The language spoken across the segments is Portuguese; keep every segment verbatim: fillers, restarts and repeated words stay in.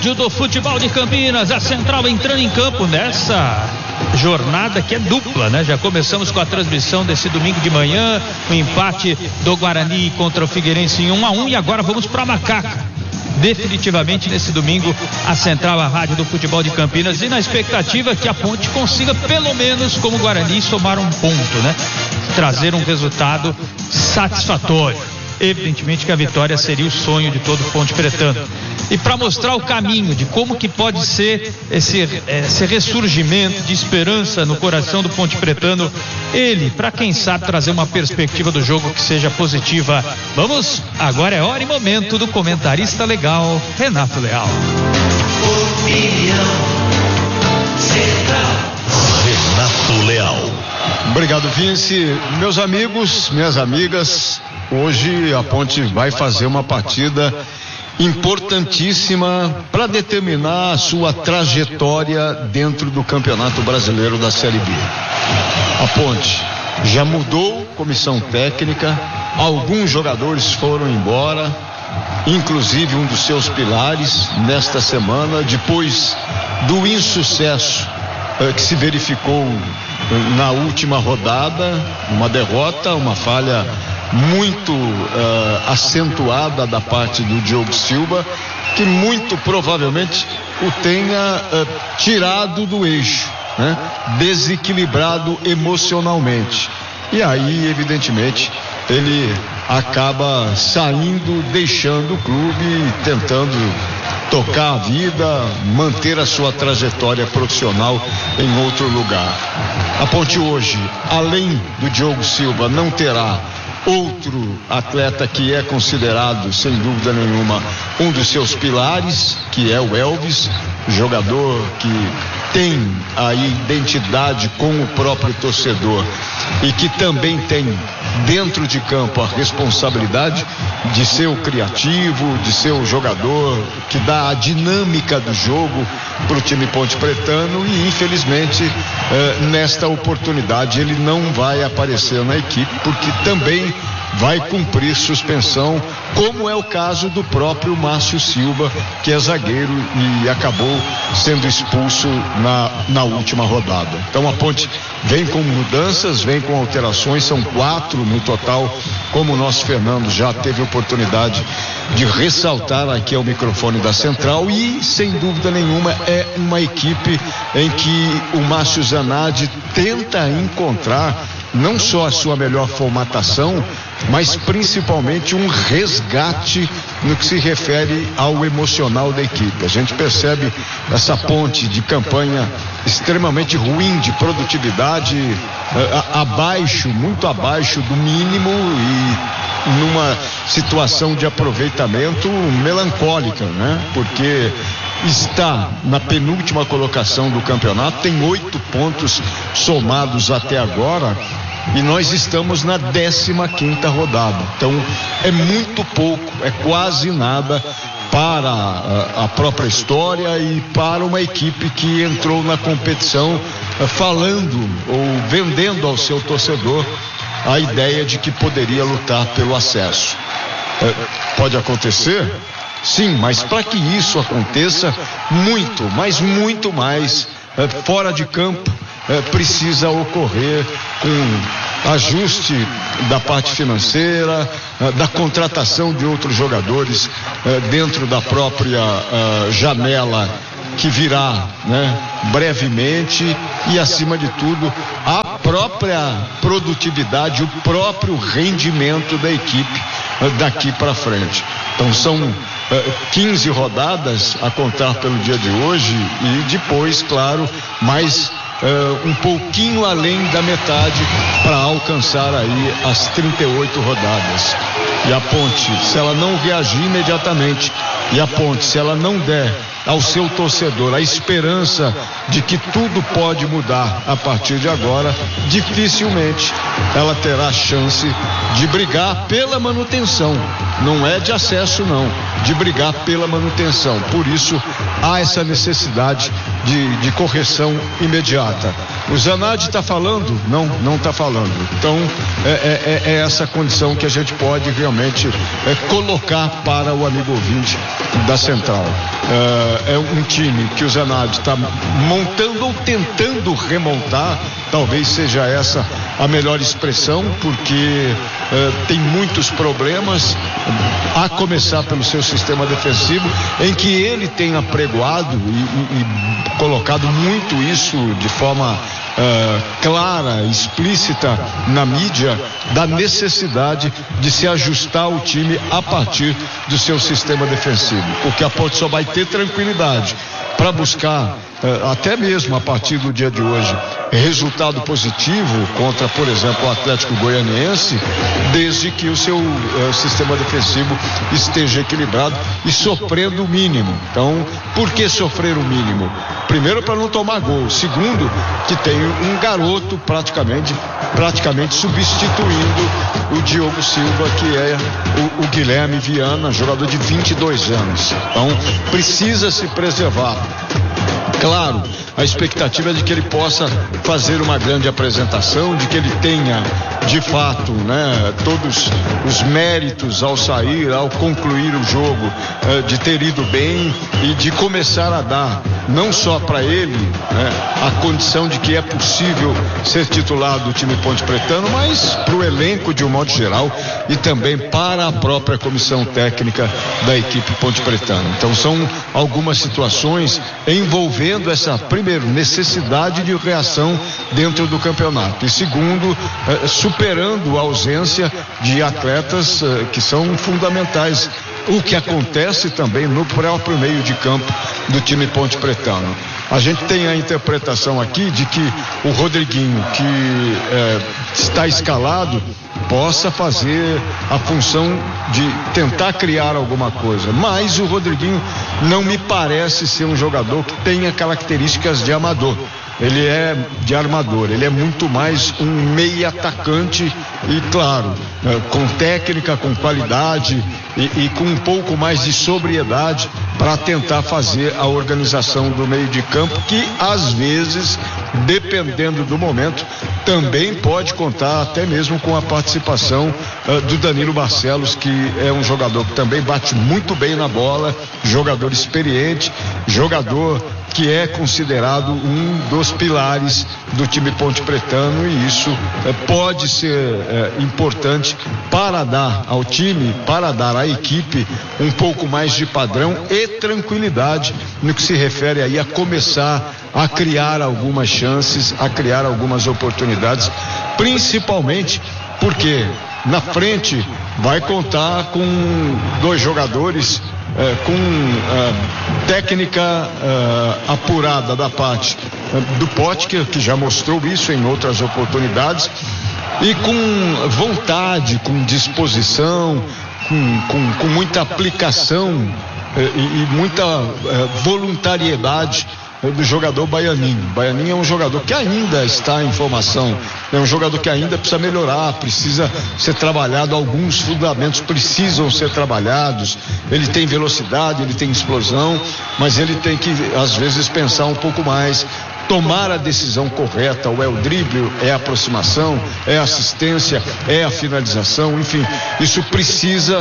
Rádio do Futebol de Campinas, a Central entrando em campo nessa jornada que é dupla, né? Já começamos com a transmissão desse domingo de manhã, o empate do Guarani contra o Figueirense em um a um, e agora vamos para Macaca. Definitivamente nesse domingo a Central, a Rádio do Futebol de Campinas, e na expectativa que a Ponte consiga pelo menos, como o Guarani, somar um ponto, né? Trazer um resultado satisfatório. Evidentemente que a vitória seria o sonho de todo Ponte Pretano. E para mostrar o caminho de como que pode ser esse, esse ressurgimento de esperança no coração do Ponte Pretano, ele, para quem sabe trazer uma perspectiva do jogo que seja positiva. Vamos, agora é hora e momento do comentarista legal, Renato Leal. Opinião Central. Renato Leal. Obrigado, Vince. Meus amigos, minhas amigas, hoje a Ponte vai fazer uma partida importantíssima para determinar a sua trajetória dentro do Campeonato Brasileiro da Série B. A Ponte já mudou comissão técnica, alguns jogadores foram embora, inclusive um dos seus pilares nesta semana, depois do insucesso eh, que se verificou na última rodada, uma derrota, uma falha muito uh, acentuada da parte do Diogo Silva, que muito provavelmente o tenha uh, tirado do eixo, né? Desequilibrado emocionalmente. E aí, evidentemente, ele acaba saindo, deixando o clube, tentando tocar a vida, manter a sua trajetória profissional em outro lugar. A Ponte hoje, além do Diogo Silva, não terá outro atleta que é considerado, sem dúvida nenhuma, um dos seus pilares, que é o Elvis, jogador que tem a identidade com o próprio torcedor e que também tem dentro de campo a responsabilidade de ser o criativo, de ser o jogador que dá a dinâmica do jogo para o time Ponte Pretano, e infelizmente eh, nesta oportunidade ele não vai aparecer na equipe, porque também vai cumprir suspensão, como é o caso do próprio Márcio Silva, que é zagueiro e acabou sendo expulso na, na última rodada. Então a Ponte vem com mudanças, vem com alterações, são quatro no total, como o nosso Fernando já teve oportunidade de ressaltar aqui ao microfone da Central, e sem dúvida nenhuma é uma equipe em que o Márcio Zanardi tenta encontrar não só a sua melhor formatação, mas principalmente um resgate no que se refere ao emocional da equipe. A gente percebe essa Ponte de campanha extremamente ruim de produtividade, a, abaixo, muito abaixo do mínimo, e numa situação de aproveitamento melancólica, né? Porque está na penúltima colocação do campeonato, tem oito pontos somados até agora, e nós estamos na décima quinta rodada. Então é muito pouco, é quase nada para a, a própria história e para uma equipe que entrou na competição falando ou vendendo ao seu torcedor a ideia de que poderia lutar pelo acesso. É, pode acontecer? Sim, mas para que isso aconteça, muito, mas muito mais é, fora de campo é, precisa ocorrer com ajuste da parte financeira, é, da contratação de outros jogadores é, dentro da própria é, janela que virá, né, brevemente, e acima de tudo a própria produtividade, o próprio rendimento da equipe é, daqui para frente. Então são uh, quinze rodadas a contar pelo dia de hoje, e depois, claro, mais uh, um pouquinho além da metade para alcançar aí as trinta e oito rodadas. E a Ponte, se ela não reagir imediatamente, e a Ponte, se ela não der ao seu torcedor a esperança de que tudo pode mudar a partir de agora, dificilmente ela terá chance de brigar pela manutenção. Não é de acesso, não, de brigar pela manutenção. Por isso há essa necessidade de, de correção imediata. O Zanardi está falando? Não, não está falando. Então é, é, é essa condição que a gente pode realmente é, colocar para o amigo ouvinte da Central. Uh, é um time que o Zanetti está montando ou tentando remontar, talvez seja essa a melhor expressão, porque uh, tem muitos problemas, a começar pelo seu sistema defensivo, em que ele tem apregoado e, e, e colocado muito isso de forma Uh, clara, explícita na mídia, da necessidade de se ajustar o time a partir do seu sistema defensivo, porque a Ponte só vai ter tranquilidade para buscar, uh, até mesmo a partir do dia de hoje, resultado positivo contra, por exemplo, o Atlético Goianiense, desde que o seu uh, sistema defensivo esteja equilibrado e sofrendo o mínimo. Então, por que sofrer o mínimo? Primeiro, para não tomar gol. Segundo, que tem um garoto praticamente, praticamente substituindo o Diogo Silva, que é o, o Guilherme Viana, jogador de vinte e dois anos. Então, precisa se preservar. Claro, a expectativa é de que ele possa fazer uma grande apresentação, de que ele tenha, de fato, né, todos os méritos ao sair, ao concluir o jogo, eh, de ter ido bem e de começar a dar, não só para ele, né, a condição de que é possível ser titular do time Ponte Pretano, mas para o elenco de um modo geral e também para a própria comissão técnica da equipe Ponte Pretano. Então são algumas situações envolvendo essa, primeiro, necessidade de reação dentro do campeonato e segundo, eh, superando a ausência de atletas eh, que são fundamentais, o que acontece também no próprio meio de campo do time Ponte Pretano. A gente tem a interpretação aqui de que o Rodriguinho, que eh, está escalado, possa fazer a função de tentar criar alguma coisa, mas o Rodriguinho não me parece ser um jogador que tenha características de amador. Ele é de armador, ele é muito mais um meia atacante e, claro, com técnica, com qualidade e, e com um pouco mais de sobriedade para tentar fazer a organização do meio de campo, que às vezes, dependendo do momento, também pode contar até mesmo com a participação uh, do Danilo Barcelos, que é um jogador que também bate muito bem na bola, jogador experiente, jogador que é considerado um dos pilares do time Ponte Pretano, e isso eh, pode ser eh, importante para dar ao time, para dar à equipe um pouco mais de padrão e tranquilidade no que se refere aí a começar a criar algumas chances, a criar algumas oportunidades, principalmente porque na frente vai contar com dois jogadores É, com uh, técnica uh, apurada da parte uh, do Potker, que já mostrou isso em outras oportunidades, e com vontade, com disposição, com, com, com muita aplicação uh, e, e muita uh, voluntariedade do jogador Baianinho. Baianinho é um jogador que ainda está em formação, é um jogador que ainda precisa melhorar, precisa ser trabalhado, alguns fundamentos precisam ser trabalhados. Ele tem velocidade, ele tem explosão, mas ele tem que às vezes pensar um pouco mais, tomar a decisão correta. Ou é o drible, é a aproximação, é a assistência, é a finalização, enfim, isso precisa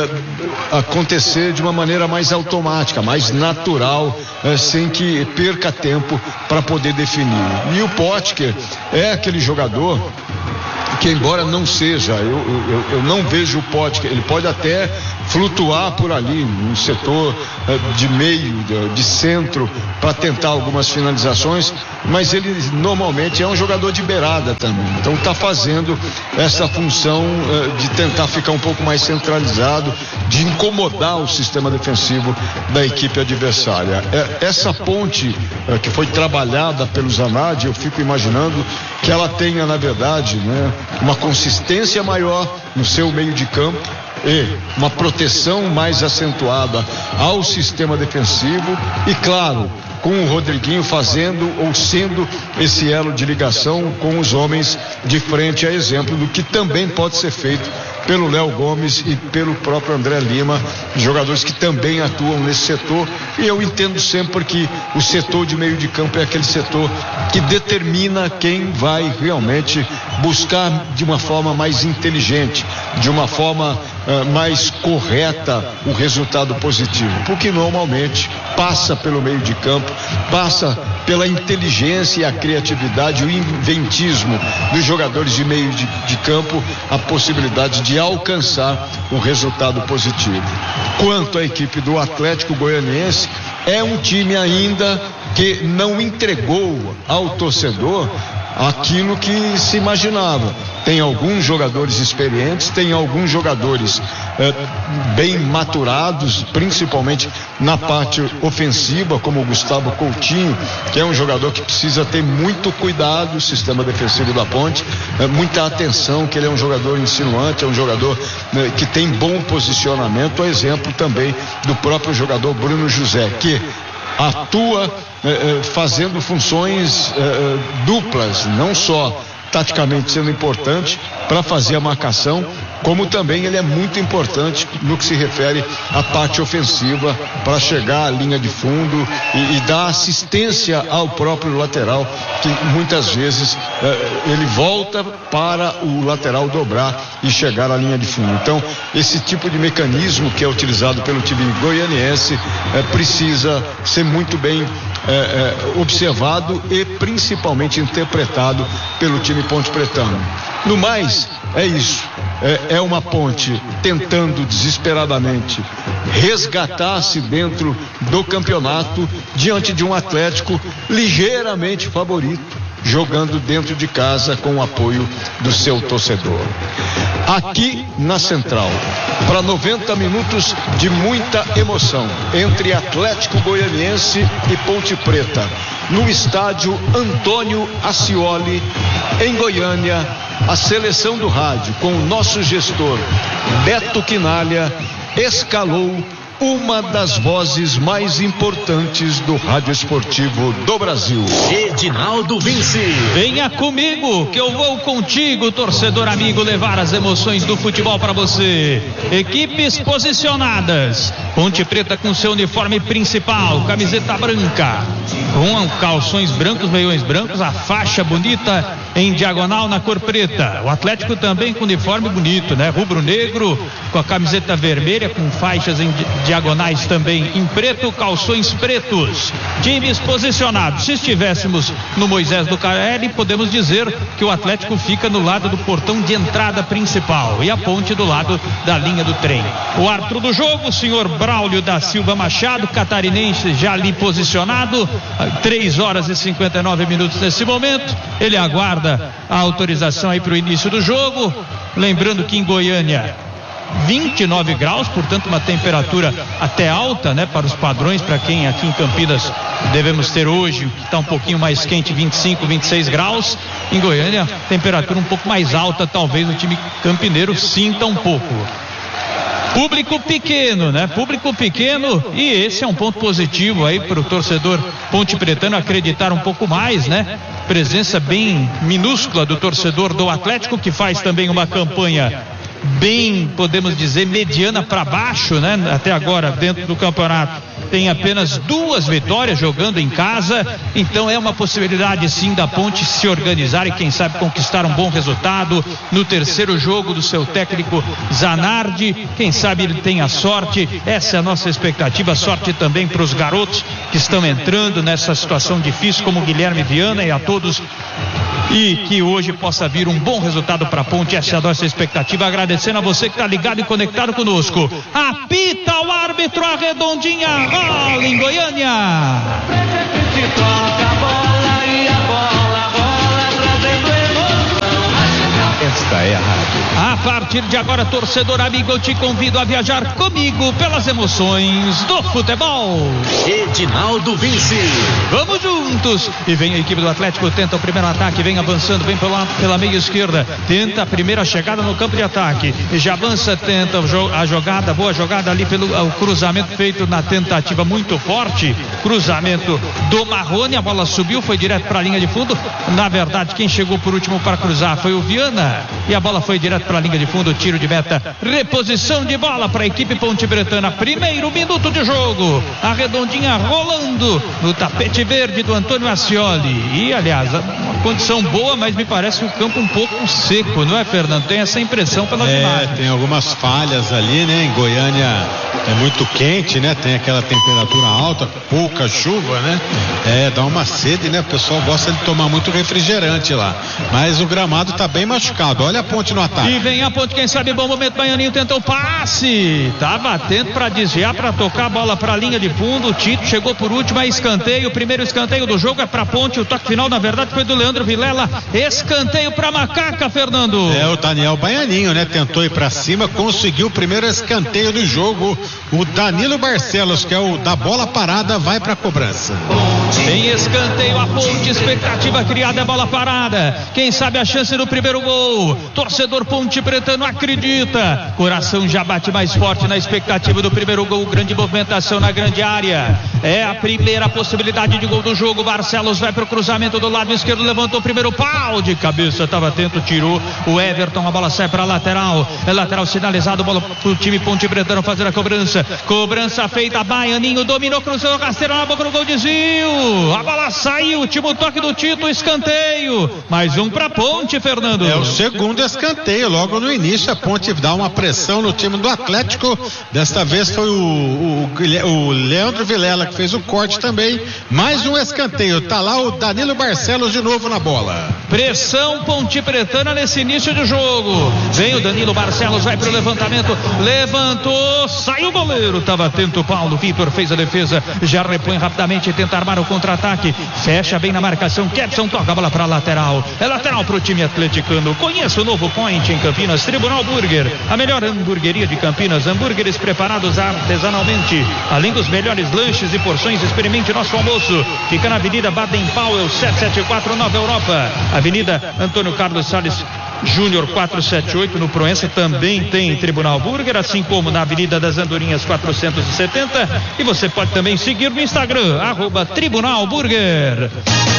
uh, acontecer de uma maneira mais automática, mais natural, uh, sem que perca tempo para poder definir. E o Potker é aquele jogador que, embora não seja, eu, eu, eu não vejo o Potker, ele pode até flutuar por ali no setor uh, de meio, de, de centro, para tentar algumas finalizações, mas ele normalmente é um jogador de beirada também, então está fazendo essa função uh, de tentar ficar um pouco mais centralizado, de incomodar o sistema defensivo da equipe adversária. É, essa ponte uh, que foi trabalhada pelo Zanetti, eu fico imaginando que ela tenha, na verdade, né, uma consistência maior no seu meio de campo e uma proteção mais acentuada ao sistema defensivo e, claro, com o Rodriguinho fazendo ou sendo esse elo de ligação com os homens de frente, a exemplo do que também pode ser feito pelo Léo Gomes e pelo próprio André Lima, jogadores que também atuam nesse setor. E eu entendo sempre que o setor de meio de campo é aquele setor que determina quem vai realmente buscar de uma forma mais inteligente, de uma forma uh, mais correta o resultado positivo, porque normalmente passa pelo meio de campo, passa pela inteligência e a criatividade, o inventismo dos jogadores de meio de, de campo, a possibilidade de alcançar um resultado positivo. Quanto à equipe do Atlético Goianiense, é um time ainda que não entregou ao torcedor aquilo que se imaginava. Tem alguns jogadores experientes, tem alguns jogadores eh, bem maturados, principalmente na parte ofensiva, como o Gustavo Coutinho, que é um jogador que precisa ter muito cuidado, o sistema defensivo da Ponte, eh, muita atenção, que ele é um jogador insinuante, é um jogador eh, que tem bom posicionamento, a exemplo também do próprio jogador Bruno José, que atua eh, fazendo funções eh, duplas, não só taticamente sendo importante para fazer a marcação, como também ele é muito importante no que se refere à parte ofensiva, para chegar à linha de fundo e, e dar assistência ao próprio lateral, que muitas vezes eh, ele volta para o lateral dobrar e chegar à linha de fundo. Então, esse tipo de mecanismo que é utilizado pelo time goianiense eh, precisa ser muito bem eh, eh, observado e principalmente interpretado pelo time Ponte Pretano. No mais, é isso. É, é uma Ponte tentando desesperadamente resgatar-se dentro do campeonato diante de um Atlético ligeiramente favorito, jogando dentro de casa com o apoio do seu torcedor. Aqui na Central, para noventa minutos de muita emoção entre Atlético Goianiense e Ponte Preta, no estádio Antônio Ascioli, em Goiânia, a seleção do rádio, com o nosso gestor Beto Quinalha, escalou uma das vozes mais importantes do rádio esportivo do Brasil. Edinaldo Vinci. Venha comigo, que eu vou contigo, torcedor amigo, levar as emoções do futebol para você. Equipes posicionadas. Ponte Preta com seu uniforme principal, camiseta branca, com calções brancos, meiões brancos, a faixa bonita em diagonal na cor preta. O Atlético também com uniforme bonito, né? Rubro-negro, com a camiseta vermelha, com faixas em diagonais também em preto, calções pretos. Times posicionados. Se estivéssemos no Moisés do Carelli, podemos dizer que o Atlético fica no lado do portão de entrada principal e a Ponte do lado da linha do trem. O árbitro do jogo, o senhor Braulio da Silva Machado, catarinense, já ali posicionado, três horas e cinquenta e nove minutos nesse momento. Ele aguarda a autorização aí para o início do jogo. Lembrando que em Goiânia, vinte e nove graus, portanto uma temperatura até alta, né, para os padrões, para quem aqui em Campinas devemos ter hoje, que está um pouquinho mais quente, vinte e cinco, vinte e seis graus. Em Goiânia, temperatura um pouco mais alta, talvez o time campineiro sinta um pouco. Público pequeno, né? Público pequeno, e esse é um ponto positivo aí para o torcedor ponte pretano acreditar um pouco mais, né? Presença bem minúscula do torcedor do Atlético, que faz também uma campanha bem, podemos dizer, mediana para baixo, né? Até agora, dentro do campeonato, tem apenas duas vitórias jogando em casa, então é uma possibilidade sim da Ponte se organizar e quem sabe conquistar um bom resultado no terceiro jogo do seu técnico Zanardi. Quem sabe ele tenha sorte, essa é a nossa expectativa, sorte também para os garotos que estão entrando nessa situação difícil, como Guilherme Viana, e a todos, e que hoje possa vir um bom resultado para a Ponte. Essa é a nossa expectativa, agradecendo a você que está ligado e conectado conosco. Apita o árbitro, a redondinha rola em Goiânia. Esta é a rádio. A partir de agora, torcedor amigo, eu te convido a viajar comigo pelas emoções do futebol. Edinaldo Vinci. Vamos juntos. E vem a equipe do Atlético, tenta o primeiro ataque, vem avançando, vem pela, pela meia esquerda, tenta a primeira chegada no campo de ataque, e já avança, tenta a jogada, boa jogada ali pelo o cruzamento feito na tentativa muito forte, cruzamento do Marrone, a bola subiu, foi direto para a linha de fundo. Na verdade, quem chegou por último para cruzar foi o Viana, e a bola foi direto para a linha de fundo, tiro de meta, reposição de bola para a equipe pontipretana, primeiro minuto de jogo, a redondinha rolando no tapete verde do Antônio Ascioli, e aliás, uma condição boa, mas me parece que o campo um pouco seco, não é, Fernando? Tem essa impressão pelas é, imagens. Tem algumas falhas ali, né? Em Goiânia é muito quente, né? Tem aquela temperatura alta, pouca chuva, né? É, dá uma sede, né? O pessoal gosta de tomar muito refrigerante lá, mas o gramado tá bem machucado. Olha a ponte no ataque. E vem a ponte, quem sabe, bom momento, Baianinho tentou o passe, tava atento para desviar, para tocar a bola para a linha de fundo, o Tito chegou por último, a escanteio, o primeiro escanteio do jogo é para ponte, o toque final na verdade foi do Leandro Vilela, escanteio para Macaca, Fernando. É, o Daniel Baianinho, né? Tentou ir para cima, conseguiu o primeiro escanteio do jogo. O Danilo Barcelos, que é o da bola parada, vai para a cobrança. Tem escanteio, a ponte, expectativa criada, é bola parada. Quem sabe a chance do primeiro gol. Torcedor pontipretano acredita. Coração já bate mais forte na expectativa do primeiro gol. Grande movimentação na grande área. É a primeira possibilidade de gol do jogo. Barcelos vai para o cruzamento do lado esquerdo, levantou o primeiro pau de cabeça, estava atento, tirou o Everton, a bola sai para a lateral. É lateral sinalizado, bola para o time pontipretano fazer a cobrança. Cobrança feita, Baianinho dominou, cruzou, rasteiro na boca do gol, desvio. A bola saiu, último toque do Tito, escanteio. Mais um para Ponte, Fernando. É o segundo escanteio, logo no início a Ponte dá uma pressão no time do Atlético. Desta vez foi o, o, o Leandro Vilela que fez o corte também. Mais um escanteio, tá lá o Danilo Barcelos de novo na bola. Pressão pontipretana nesse início de jogo. Vem o Danilo Barcelos, vai pro levantamento, levantou, saiu o goleiro, tava atento o Paulo Vitor, fez a defesa, já repõe rapidamente, tenta armar o contra-ataque, fecha bem na marcação, Kepson toca a bola pra lateral, é lateral pro time atleticano. Conheça o novo Point em Campinas, Tribunal Burger, a melhor hamburgueria de Campinas, hambúrgueres preparados artesanalmente, além dos melhores lanches e porções. Experimente nosso almoço, fica na Avenida Baden-Powell sete sete quatro, Nova Europa, Avenida Antônio Carlos Salles Júnior quatrocentos e setenta e oito, no Proença também tem Tribunal Burger, assim como na Avenida das Andorinhas quatrocentos e setenta, e você pode também seguir no Instagram, arroba Tribunal Burger.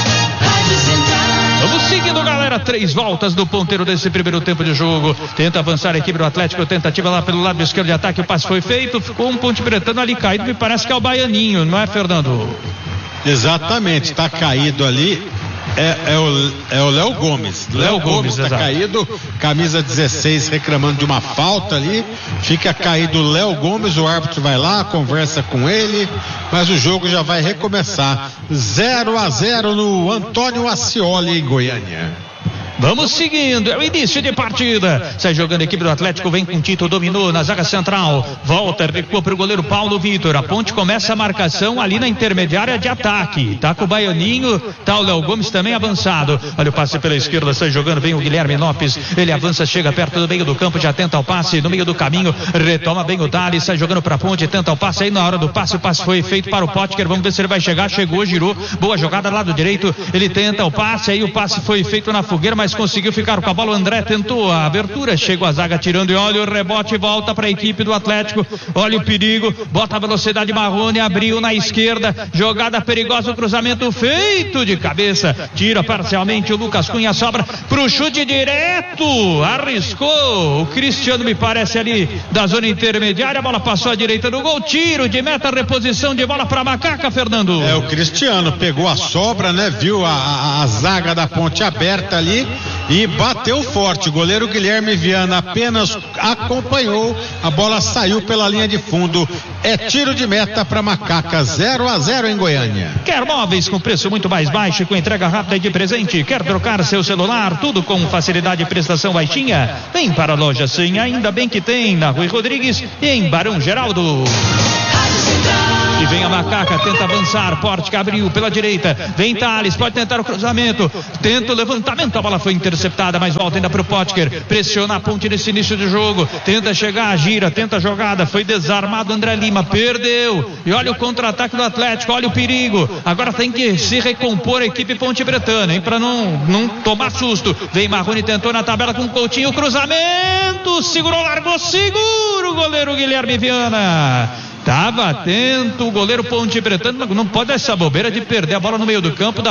Vamos seguindo, galera, três voltas do ponteiro desse primeiro tempo de jogo, tenta avançar a equipe do Atlético, tentativa lá pelo lado esquerdo de ataque, o passe foi feito, ficou um pontipretano ali caído, me parece que é o Baianinho, não é, Fernando? Exatamente, está caído ali. É, é o é o Léo Gomes. Léo Gomes está caído, camisa dezesseis reclamando de uma falta ali. Fica caído o Léo Gomes, o árbitro vai lá, conversa com ele, mas o jogo já vai recomeçar. zero a zero no Antônio Ascioli, em Goiânia. Vamos seguindo, é o início de partida. Sai jogando a equipe do Atlético, vem com Tito, dominou na zaga central. Volta, recuou para o goleiro Paulo Vitor. A Ponte começa a marcação ali na intermediária de ataque. Tá com o Baianinho, tá o Léo Gomes também avançado. Olha o passe pela esquerda, sai jogando, vem o Guilherme Lopes. Ele avança, chega perto do meio do campo, já tenta o passe no meio do caminho. Retoma bem o Thales, sai jogando para a Ponte, tenta o passe aí na hora do passe. O passe foi feito para o Potker. Vamos ver se ele vai chegar. Chegou, girou. Boa jogada lado direito. Ele tenta o passe, aí o passe foi feito na fogueira, mas conseguiu ficar com a bola. O André tentou a abertura, chegou a zaga tirando e olha o rebote, volta para a equipe do Atlético. Olha o perigo, bota a velocidade, Marrone abriu na esquerda, jogada perigosa, o cruzamento feito de cabeça, tira parcialmente o Lucas Cunha, sobra pro chute direto, arriscou o Cristiano, me parece ali da zona intermediária, a bola passou à direita do gol, tiro de meta, reposição de bola para Macaca, Fernando. É, o Cristiano pegou a sobra, né, viu a, a, a zaga da Ponte aberta ali e bateu forte. O goleiro Guilherme Viana apenas acompanhou, a bola saiu pela linha de fundo. É tiro de meta para Macaca, zero a zero em Goiânia. Quer móveis com preço muito mais baixo, com entrega rápida e de presente? Quer trocar seu celular? Tudo com facilidade e prestação baixinha? Vem para a loja Sim, ainda bem que tem, na Rui Rodrigues e em Barão Geraldo. E vem a Macaca, tenta avançar, Porte abriu pela direita, vem Thales, pode tentar o cruzamento, tenta o levantamento, a bola foi interceptada, mas volta ainda para o Potker, pressiona a Ponte nesse início de jogo, tenta chegar, gira, tenta a jogada, foi desarmado André Lima, perdeu, e olha o contra-ataque do Atlético, olha o perigo, agora tem que se recompor a equipe pontipretana, hein, para não, não tomar susto. Vem Marrone, tentou na tabela com o Coutinho, cruzamento, segurou, largou, seguro o goleiro Guilherme Viana. Estava atento o goleiro pontipretano, não pode dar essa bobeira de perder a bola no meio do campo.